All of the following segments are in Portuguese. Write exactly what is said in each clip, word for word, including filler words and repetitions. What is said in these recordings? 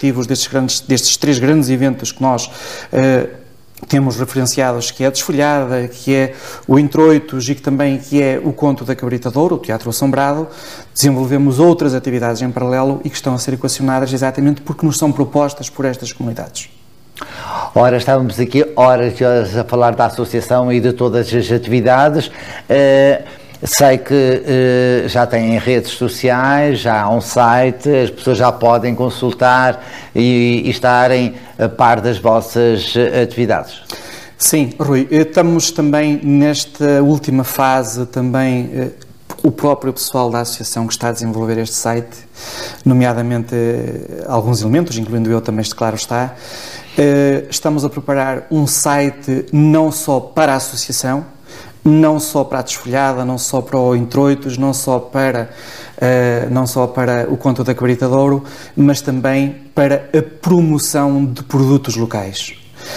destes, grandes, destes três grandes eventos que nós uh, temos referenciados, que é a Desfolhada, que é o Introitos e que também que é o Conto da Cabrita de Ouro, o Teatro Assombrado. Desenvolvemos outras atividades em paralelo e que estão a ser equacionadas exatamente porque nos são propostas por estas comunidades. Ora, estávamos aqui horas e horas a falar da associação e de todas as atividades. Uh, sei que uh, já têm redes sociais, já há um site, as pessoas já podem consultar e, e estarem a par das vossas atividades. Sim, Rui, estamos também nesta última fase também... Uh, o próprio pessoal da associação que está a desenvolver este site, nomeadamente uh, alguns elementos, incluindo eu também, este claro está, uh, estamos a preparar um site não só para a associação, não só para a Desfolhada, não só para o Introitos, não só para, uh, não só para o Conto da Cabrita de Ouro, mas também para a promoção de produtos locais.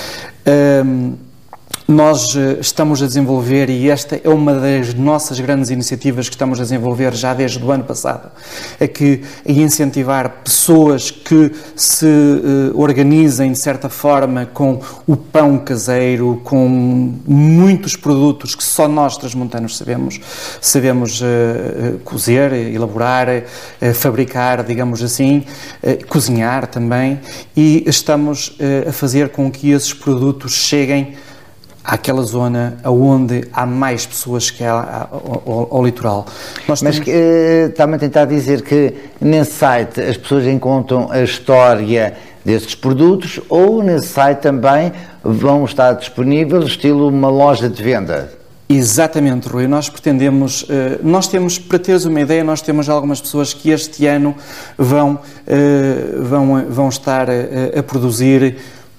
Uh, Nós estamos a desenvolver, e esta é uma das nossas grandes iniciativas que estamos a desenvolver já desde o ano passado, é que é incentivar pessoas que se uh, organizem de certa forma com o pão caseiro, com muitos produtos que só nós transmontanos sabemos, sabemos uh, uh, cozer, elaborar, uh, fabricar, digamos assim, uh, cozinhar também, e estamos uh, a fazer com que esses produtos cheguem àquela zona onde há mais pessoas que há ao, ao, ao litoral. Nós Mas temos... uh, está-me a tentar dizer que nesse site as pessoas encontram a história destes produtos, ou nesse site também vão estar disponíveis estilo uma loja de venda? Exatamente, Rui. Nós pretendemos, uh, nós temos, para teres uma ideia, nós temos algumas pessoas que este ano vão, uh, vão, vão estar uh, a produzir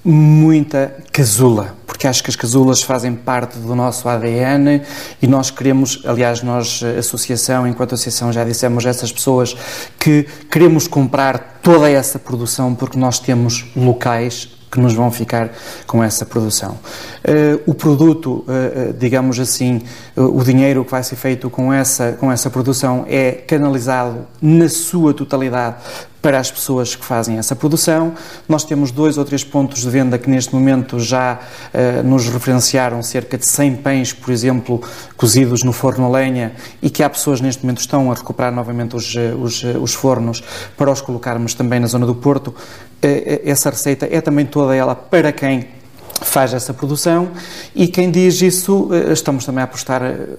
muita casula, porque acho que as casulas fazem parte do nosso A D N e nós queremos, aliás, nós, associação, enquanto associação, já dissemos a essas pessoas que queremos comprar toda essa produção porque nós temos locais que nos vão ficar com essa produção. Uh, o produto, uh, digamos assim, uh, o dinheiro que vai ser feito com essa, com essa produção é canalizado na sua totalidade para as pessoas que fazem essa produção. Nós temos dois ou três pontos de venda que neste momento já uh, nos referenciaram cerca de cem pães, por exemplo, cozidos no forno a lenha, e que há pessoas neste momento que estão a recuperar novamente os, os, os fornos para os colocarmos também na zona do Porto. Uh, essa receita é também toda ela para quem faz essa produção, e quem diz isso, estamos também a apostar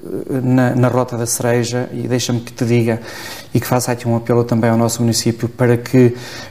na, na Rota da Cereja, e deixa-me que te diga e que faça aqui um apelo também ao nosso município para que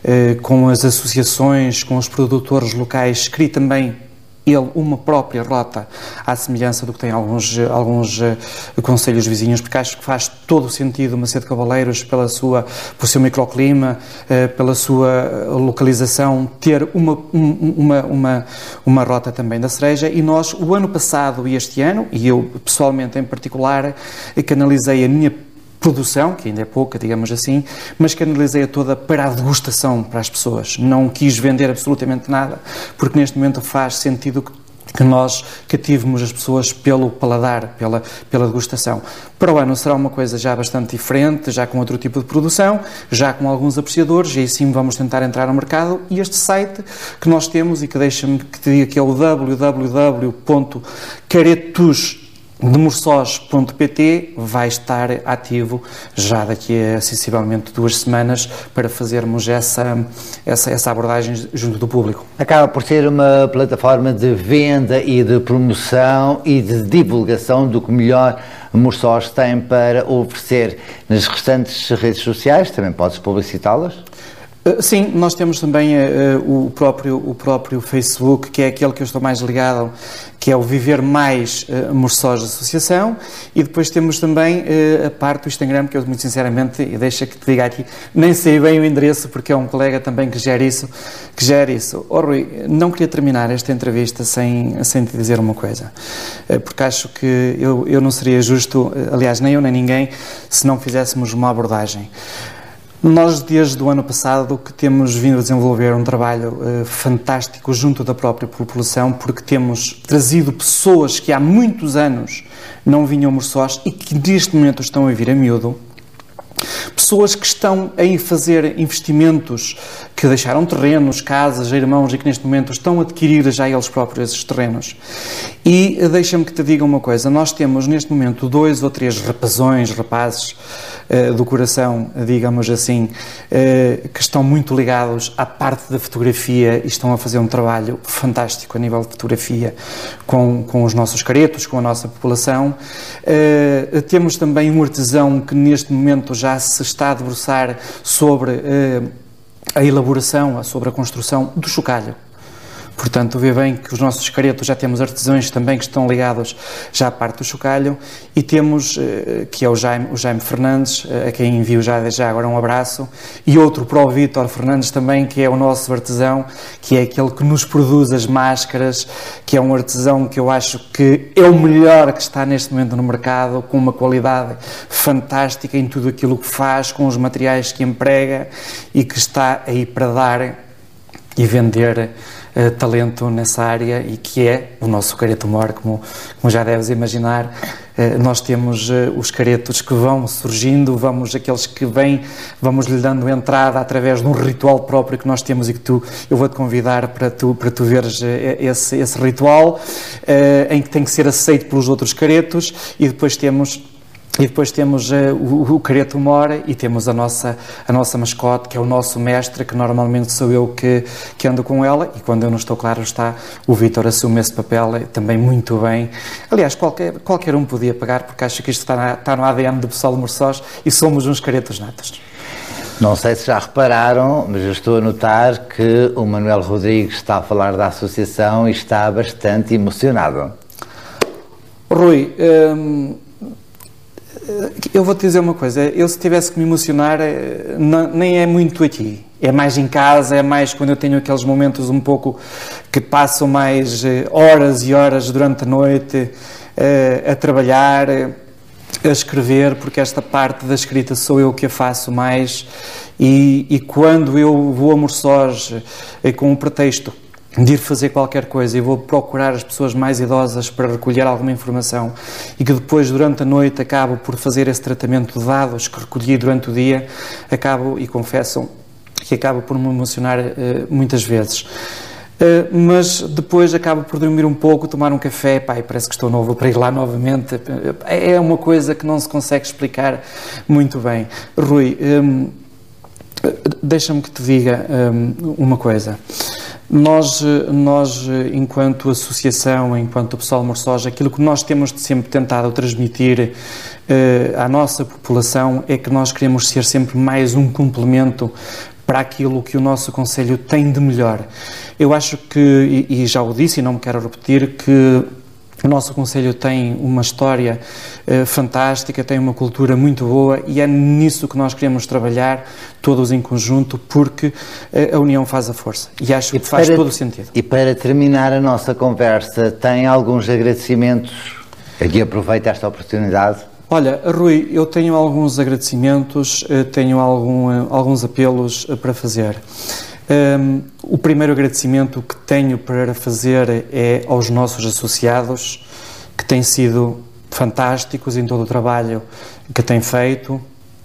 com as associações, com os produtores locais, crie também ele uma própria rota, à semelhança do que tem alguns, alguns uh, concelhos vizinhos, porque acho que faz todo o sentido Macedo de Cavaleiros, pela sua, pelo seu microclima, uh, pela sua localização, ter uma, um, uma, uma, uma rota também da cereja. E nós, o ano passado e este ano, e eu pessoalmente em particular, canalizei a minha produção, que ainda é pouca, digamos assim, mas canalizei-a toda para a degustação para as pessoas. Não quis vender absolutamente nada, porque neste momento faz sentido que, que nós cativemos as pessoas pelo paladar, pela, pela degustação. Para o ano será uma coisa já bastante diferente, já com outro tipo de produção, já com alguns apreciadores, e aí sim vamos tentar entrar no mercado. E este site que nós temos, e que deixa-me que te diga que é o w w w ponto caretos de morçós ponto p t, vai estar ativo já daqui a sensivelmente duas semanas para fazermos essa, essa, essa abordagem junto do público. Acaba por ser uma plataforma de venda e de promoção e de divulgação do que melhor Morçós tem para oferecer. Nas restantes redes sociais também podes publicitá-las? Sim, nós temos também uh, o, próprio, o próprio Facebook, que é aquele que eu estou mais ligado, que é o Viver Mais uh, Morçós Associação, e depois temos também uh, a parte do Instagram, que eu muito sinceramente, e deixa que te diga aqui, nem sei bem o endereço, porque é um colega também que gera isso, que gera isso. Oh, Rui, não queria terminar esta entrevista sem, sem te dizer uma coisa, uh, porque acho que eu, eu não seria justo, uh, aliás, nem eu nem ninguém, se não fizéssemos uma abordagem. Nós, desde o ano passado, que temos vindo a desenvolver um trabalho uh, fantástico junto da própria população, porque temos trazido pessoas que há muitos anos não vinham a Morçós e que neste momento estão a vir a miúdo, pessoas que estão a fazer investimentos que deixaram terrenos, casas, irmãos e que neste momento estão a adquirir já eles próprios esses terrenos. E deixa-me que te diga uma coisa, nós temos neste momento dois ou três rapazões, rapazes uh, do coração, digamos assim, uh, que estão muito ligados à parte da fotografia e estão a fazer um trabalho fantástico a nível de fotografia com, com os nossos caretos, com a nossa população. Uh, temos também um artesão que neste momento já se está a debruçar sobre uh, a elaboração, sobre a construção do chocalho. Portanto, vê bem que os nossos caretos já temos artesãos também que estão ligados já à parte do chocalho e temos, que é o Jaime, o Jaime Fernandes, a quem envio já, já agora um abraço, e outro para o Vítor Fernandes também, que é o nosso artesão, que é aquele que nos produz as máscaras, que é um artesão que eu acho que é o melhor que está neste momento no mercado, com uma qualidade fantástica em tudo aquilo que faz, com os materiais que emprega e que está aí para dar e vender Uh, talento nessa área e que é o nosso careto mor, como, como já deves imaginar. Uh, nós temos uh, os caretos que vão surgindo, vamos aqueles que vêm, vamos lhe dando entrada através de um ritual próprio que nós temos e que tu, eu vou-te convidar para tu, para tu veres uh, esse, esse ritual, uh, em que tem que ser aceito pelos outros caretos e depois temos E depois temos uh, o, o careto mor e temos a nossa, a nossa mascote, que é o nosso mestre, que normalmente sou eu que, que ando com ela, e quando eu não estou, claro está, o Vítor assume esse papel também muito bem. Aliás, qualquer, qualquer um podia pegar, porque acho que isto está, na, está no A D N do pessoal de Morçós e somos uns caretos natos. Não sei se já repararam, mas eu estou a notar que o Manuel Rodrigues está a falar da associação e está bastante emocionado. Rui, hum, eu vou-te dizer uma coisa, eu se tivesse que me emocionar, não, nem é muito aqui, é mais em casa, é mais quando eu tenho aqueles momentos um pouco que passam mais horas e horas durante a noite a trabalhar, a escrever, porque esta parte da escrita sou eu que a faço mais e, e quando eu vou a Morçós com um pretexto de ir fazer qualquer coisa e vou procurar as pessoas mais idosas para recolher alguma informação e que depois durante a noite acabo por fazer esse tratamento de dados que recolhi durante o dia, acabo e confesso que acabo por me emocionar uh, muitas vezes. Uh, mas depois acabo por dormir um pouco, tomar um café, pá, e parece que estou novo para ir lá novamente. É uma coisa que não se consegue explicar muito bem. Rui, um, deixa-me que te diga um, uma coisa. Nós, nós, enquanto associação, enquanto pessoal de Morçós, aquilo que nós temos sempre tentado transmitir uh, à nossa população é que nós queremos ser sempre mais um complemento para aquilo que o nosso concelho tem de melhor. Eu acho que, e, e já o disse e não me quero repetir, que o nosso concelho tem uma história uh, fantástica, tem uma cultura muito boa e é nisso que nós queremos trabalhar, todos em conjunto, porque uh, a união faz a força e acho e que faz para, todo o sentido. E para terminar a nossa conversa, tem alguns agradecimentos? Aqui aproveito esta oportunidade. Olha, Rui, eu tenho alguns agradecimentos, uh, tenho algum, uh, alguns apelos uh, para fazer. Um, o primeiro agradecimento que tenho para fazer é aos nossos associados, que têm sido fantásticos em todo o trabalho que têm feito,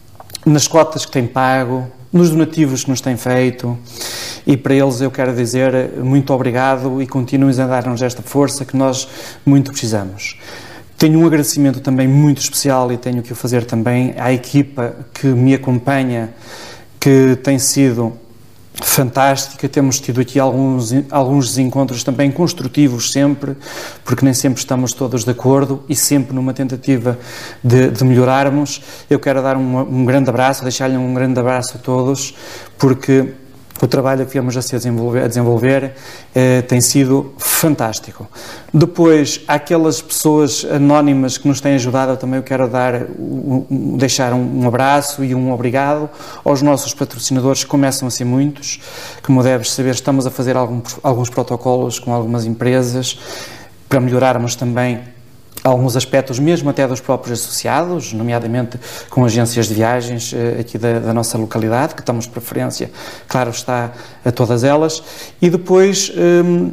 nas cotas que têm pago, nos donativos que nos têm feito, e para eles eu quero dizer muito obrigado e continuem a dar-nos esta força que nós muito precisamos. Tenho um agradecimento também muito especial e tenho que o fazer também à equipa que me acompanha, que tem sido fantástica. Temos tido aqui alguns, alguns desencontros também construtivos sempre, porque nem sempre estamos todos de acordo e sempre numa tentativa de, de melhorarmos. Eu quero dar um, um grande abraço, deixar-lhe um grande abraço a todos, porque o trabalho que viemos a, se desenvolver, a desenvolver eh, tem sido fantástico. Depois, àquelas pessoas anónimas que nos têm ajudado, eu também quero dar, um, deixar um, um abraço e um obrigado aos nossos patrocinadores, que começam a ser muitos. Como deves saber, estamos a fazer algum, alguns protocolos com algumas empresas para melhorarmos também alguns aspectos, mesmo até dos próprios associados, nomeadamente com agências de viagens aqui da, da nossa localidade, que damos preferência, claro está, a todas elas. E depois hum,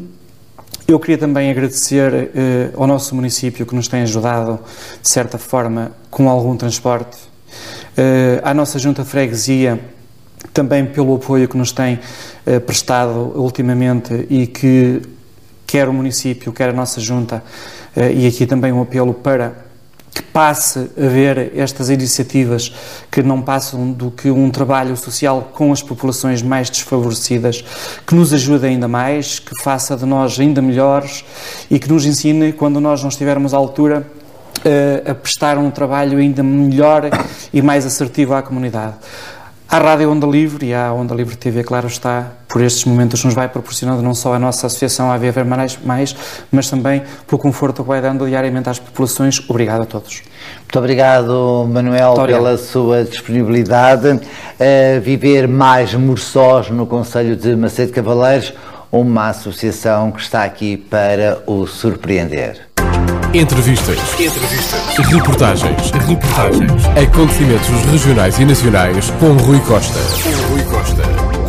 eu queria também agradecer eh, ao nosso município, que nos tem ajudado, de certa forma, com algum transporte, eh, à nossa junta de freguesia, também pelo apoio que nos tem eh, prestado ultimamente e que quer o município, quer a nossa junta, eh, e aqui também um apelo para que passe a ver estas iniciativas que não passam do que um trabalho social com as populações mais desfavorecidas, que nos ajude ainda mais, que faça de nós ainda melhores e que nos ensine, quando nós não estivermos à altura, a prestar um trabalho ainda melhor e mais assertivo à comunidade. A Rádio Onda Livre e a Onda Livre T V, claro está, por estes momentos nos vai proporcionando não só a nossa associação A Viver Mais, mais, mas também pelo conforto que vai dando diariamente às populações. Obrigado a todos. Muito obrigado, Manuel, Muito pela obrigado. sua disponibilidade. Uh, Viver Mais Morçós no Concelho de Macedo Cavaleiros, uma associação que está aqui para o surpreender. Entrevistas. Entrevistas. Reportagens. Reportagens. Acontecimentos regionais e nacionais com Rui Costa. Com Rui Costa.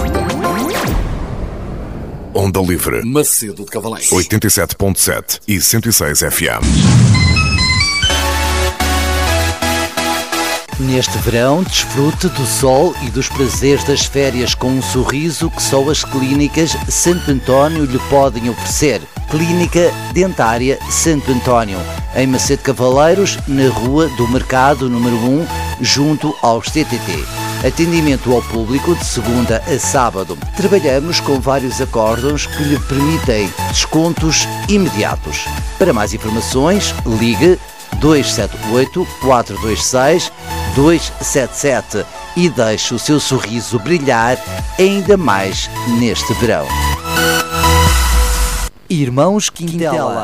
Onda Livre. Macedo de Cavaleiros. oitenta e sete ponto sete e cento e seis F M. Neste verão, desfrute do sol e dos prazeres das férias com um sorriso que só as clínicas Santo António lhe podem oferecer. Clínica Dentária Santo António, em Macedo Cavaleiros, na Rua do Mercado, número um, junto ao C T T. Atendimento ao público de segunda a sábado. Trabalhamos com vários acórdãos que lhe permitem descontos imediatos. Para mais informações, ligue dois sete oito, quatro dois seis, dois sete sete e deixe o seu sorriso brilhar ainda mais neste verão. Irmãos Quintela.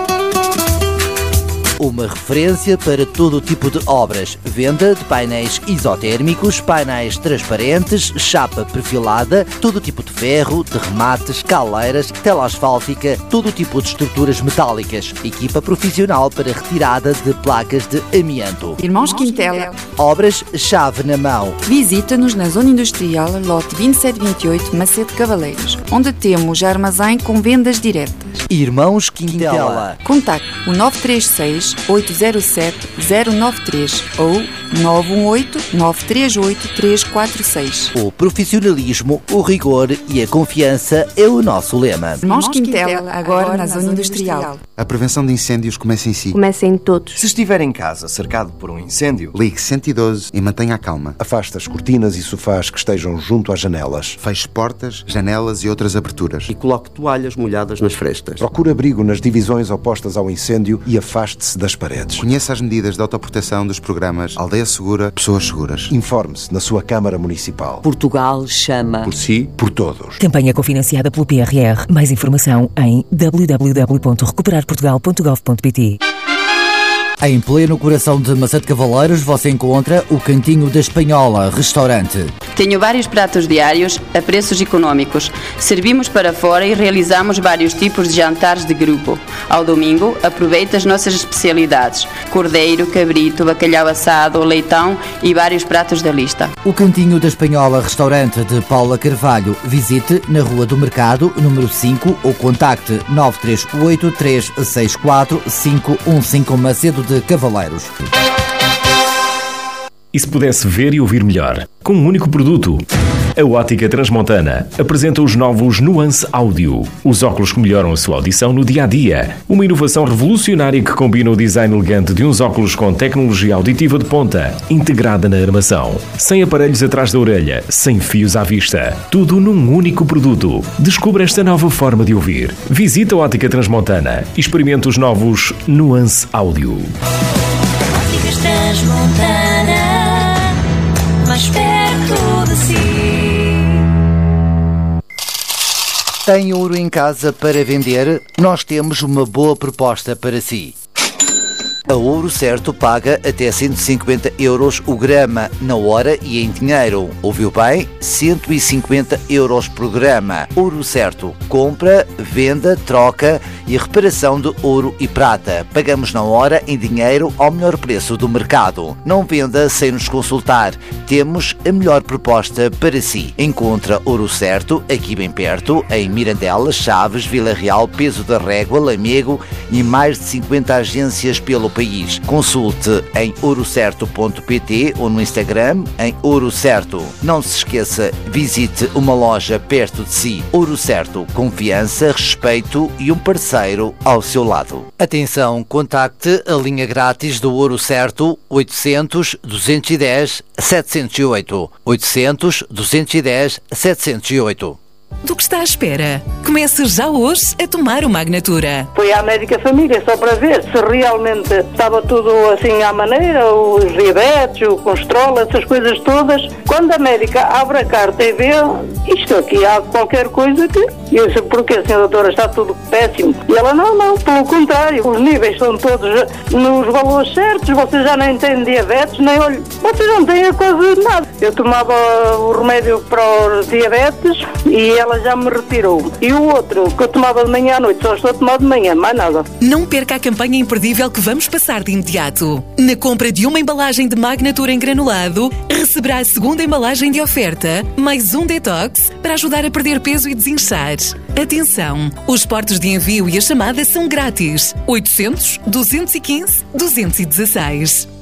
Uma referência para todo tipo de obras. Venda de painéis isotérmicos, painéis transparentes, chapa perfilada, todo tipo de ferro, de remates, caleiras, tela asfáltica, todo tipo de estruturas metálicas. Equipa profissional para retirada de placas de amianto. Irmãos Quintela. Obras chave na mão. Visita-nos na Zona Industrial, lote vinte e sete vinte e oito, Macedo Cavaleiros, onde temos armazém com vendas diretas. Irmãos Quintela. Contacte o nove três seis, oito zero sete, zero nove três ou nove um oito, nove três oito, três quatro seis. O profissionalismo, o rigor e a confiança é o nosso lema. Irmãos Quintela, agora na Zona Industrial. A prevenção de incêndios começa em si. Começa em todos. Se estiver em casa cercado por um incêndio, ligue cento e doze e mantenha a calma. Afaste as cortinas e sofás que estejam junto às janelas. Feche portas, janelas e outras aberturas. E coloque toalhas molhadas nas frestas. Procure abrigo nas divisões opostas ao incêndio e afaste-se das paredes. Conheça as medidas de autoproteção dos programas Aldeia Segura, Pessoas Seguras. Informe-se na sua Câmara Municipal. Portugal chama. Por si, por todos. Campanha cofinanciada pelo P R R. Mais informação em w w w ponto recuperar portugal ponto gov ponto p t. Em pleno coração de Macedo Cavaleiros, você encontra o Cantinho da Espanhola, restaurante. Tenho vários pratos diários a preços econômicos. Servimos para fora e realizamos vários tipos de jantares de grupo. Ao domingo, aproveite as nossas especialidades: cordeiro, cabrito, bacalhau assado, leitão e vários pratos da lista. O Cantinho da Espanhola, restaurante de Paula Carvalho. Visite na Rua do Mercado, número cinco, ou contacte nove três oito, três seis quatro, cinco um cinco Macedo de Cavaleiros. E se pudesse ver e ouvir melhor? Com um único produto. A Ótica Transmontana apresenta os novos Nuance Audio, os óculos que melhoram a sua audição no dia-a-dia. Uma inovação revolucionária que combina o design elegante de uns óculos com tecnologia auditiva de ponta, integrada na armação. Sem aparelhos atrás da orelha, sem fios à vista. Tudo num único produto. Descubra esta nova forma de ouvir. Visita a Ótica Transmontana e experimente os novos Nuance Audio. Óticas Transmontana, mais perto de si. Tem ouro em casa para vender? Nós temos uma boa proposta para si. A Ouro Certo paga até cento e cinquenta euros o grama na hora e em dinheiro. Ouviu bem? cento e cinquenta euros por grama. Ouro Certo. Compra, venda, troca e reparação de ouro e prata. Pagamos na hora em dinheiro ao melhor preço do mercado. Não venda sem nos consultar. Temos a melhor proposta para si. Encontra Ouro Certo aqui bem perto, em Mirandela, Chaves, Vila Real, Peso da Régua, Lamego e mais de cinquenta agências pelo país. país. Consulte em ourocerto ponto pt ou no Instagram em ourocerto. Não se esqueça, visite uma loja perto de si. Ouro Certo, confiança, respeito e um parceiro ao seu lado. Atenção, contacte a linha grátis do Ouro Certo oitocentos, duzentos e dez, setecentos e oito. oitocentos, duzentos e dez, setecentos e oito. Do que está à espera? Comece já hoje a tomar o Magnatura. Fui à médica família só para ver se realmente estava tudo assim à maneira, os diabetes, o colesterol, essas coisas todas. Quando a médica abre a carta e vê, isto aqui há qualquer coisa que... Eu disse, porquê, senhora doutora, está tudo péssimo? E ela, não, não, pelo contrário, os níveis são todos nos valores certos, vocês já nem têm diabetes, nem olho, vocês não têm quase nada. Eu tomava o remédio para os diabetes e ela já me retirou. E o outro, que eu tomava de manhã à noite, só estou a tomar de manhã, mais nada. Não perca a campanha imperdível que vamos passar de imediato. Na compra de uma embalagem de Magnatura em granulado, receberá a segunda embalagem de oferta, mais um detox para ajudar a perder peso e desinchar. Atenção, os portos de envio e a chamada são grátis. oitocentos, duzentos e quinze, duzentos e dezesseis.